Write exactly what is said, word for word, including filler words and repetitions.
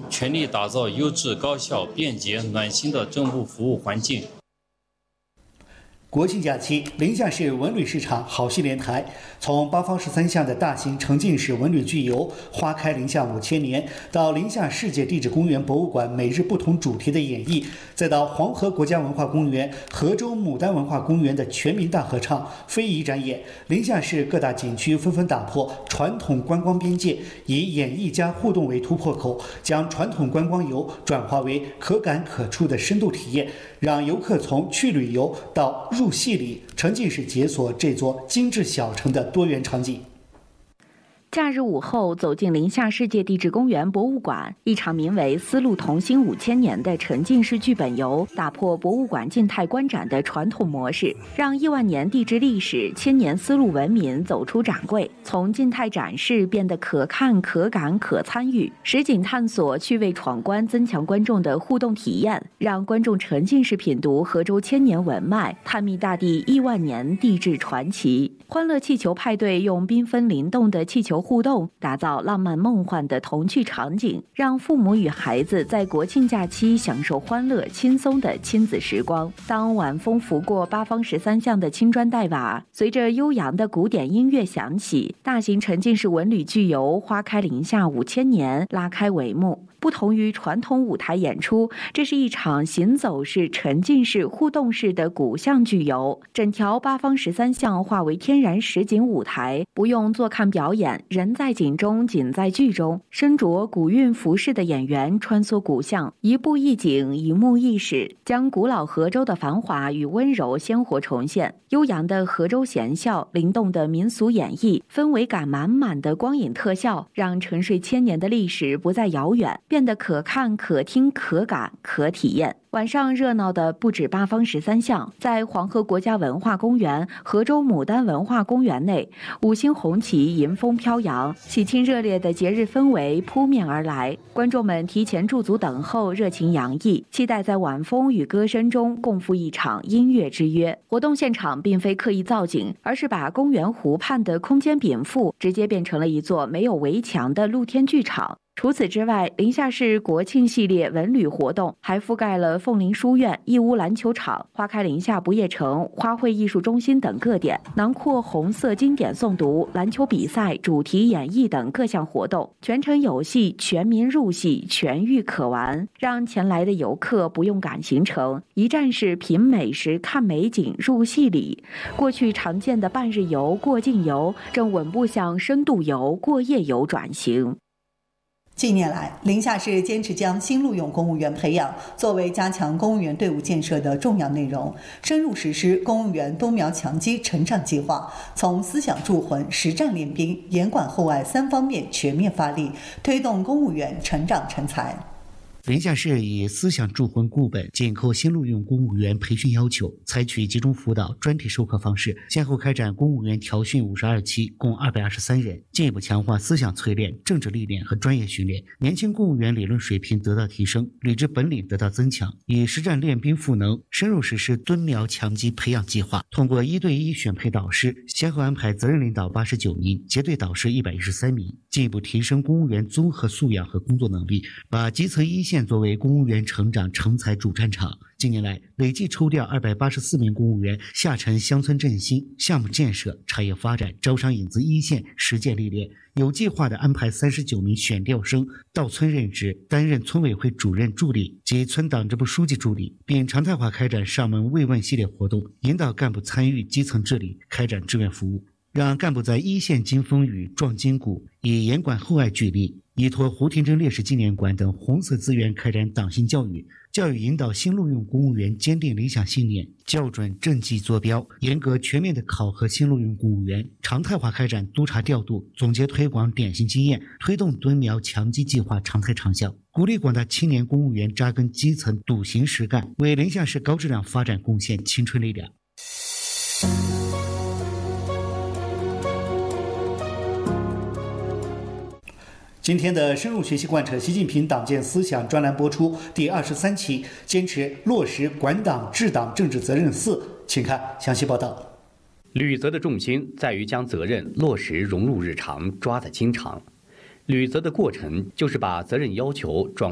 全力打造优质、高效、便捷、暖心的政务服务环境。 国庆假期，临夏市文旅市场好戏连台，从八方十三巷的大型沉浸式文旅剧游“花开临夏五千年”，到临夏世界地质公园博物馆每日不同主题的演绎，再到黄河国家文化公园、河州牡丹文化公园的全民大合唱、非遗展演，临夏市各大景区纷纷打破传统观光边界，以演艺加互动为突破口，将传统观光游转化为可感可触的深度体验，让游客从去旅游到入戏里沉浸式解锁这座精致小城的多元场景。 假日午后，走进临夏世界地质公园博物馆，一场名为“丝路同心五千年”的沉浸式剧本游，打破博物馆静态观展的传统模式，让亿万年地质历史、千年丝路文明走出展柜，从静态展示变得可看、可感、可参与，实景探索、趣味闯关，增强观众的互动体验，让观众沉浸式品读河州千年文脉，探秘大地亿万年地质传奇。欢乐气球派对用缤纷灵动的气球互动，打造浪漫梦幻的童趣场景，让父母与孩子在国庆假期享受欢乐轻松的亲子时光。当晚风拂过八方十三巷的青砖黛瓦，随着悠扬的古典音乐响起，大型沉浸式文旅剧游“花开临夏五千年”拉开帷幕。不同于传统舞台演出，这是一场行走式、沉浸式、互动式的古巷剧游。整条八方十三巷化为天然实景舞台，不用坐看表演，人在景中，景在剧中。身着古韵服饰的演员穿梭古巷，一步一景，一幕一史，将古老河州的繁华与温柔鲜活重现。悠扬的河州弦笑，灵动的民俗演绎，氛围感满满的光影特效，让沉睡千年的历史不再遥远，变得可看、可听、可感、可体验。晚上热闹的不止八方十三巷，在黄河国家文化公园、河州牡丹文化公园内，五星红旗迎风飘扬，喜庆热烈的节日氛围扑面而来。观众们提前驻足等候，热情洋溢，期待在晚风与歌声中共赴一场音乐之约。活动现场并非刻意造景，而是把公园湖畔的空间禀赋直接变成了一座没有围墙的露天剧场。除此之外，临夏市国庆系列文旅活动还覆盖了凤林书院、义乌篮球场、花开临夏不夜城、花卉艺术中心等各点，囊括红色经典诵读、篮球比赛、主题演绎等各项活动，全程有戏，全民入戏，全域可玩，让前来的游客不用赶行程，一站式品美食、看美景、入戏里。过去常见的半日游、过境游，正稳步向深度游、过夜游转型。 近年来，临夏市坚持将新录用公务员培养作为加强公务员队伍建设的重要内容，深入实施公务员冬苗强基成长计划，从思想铸魂、实战练兵、严管后外三方面全面发力，推动公务员成长成才。 临夏市以思想铸魂固本，紧扣新录用公务员培训要求，采取集中辅导、专题授课方式，先后开展公务员调训五十二期，共二百二十三人，进一步强化思想淬炼、政治历练和专业训练，年轻公务员理论水平得到提升，履职本领得到增强，以实战练兵赋能，深入实施敦苗强基培养计划。通过一对一选配导师，先后安排责任领导八十九名，结对导师一百一十三名，进一步提升公务员综合素养和工作能力，把基层一线作为公务员成长成才主战场。近年来，累计抽调二百八十四名公务员下沉乡村振兴、项目建设、产业发展、招商引资一线实践历练，有计划地安排三十九名选调生到村任职，担任村委会主任助理及村党支部书记助理，并常态化开展上门慰问系列活动，引导干部参与基层治理，开展志愿服务，让干部在一线经风雨、壮筋骨，以严管厚爱聚力，依托胡廷珍烈士纪念馆等红色资源开展党性教育，教育引导新录用公务员坚定理想信念，校准政绩坐标，严格全面地考核新录用公务员，常态化开展督查调度，总结推广典型经验，推动敦苗强基计划常态长效，鼓励广大青年公务员扎根基层，笃行实干，为临夏市高质量发展贡献青春力量。今天的深入学习贯彻习近平党建思想专栏播出第二十三期，坚持落实管党治党政治责任四，请看详细报道。 履责的重心在于将责任落实融入日常，抓得经常。履责的过程就是把责任要求转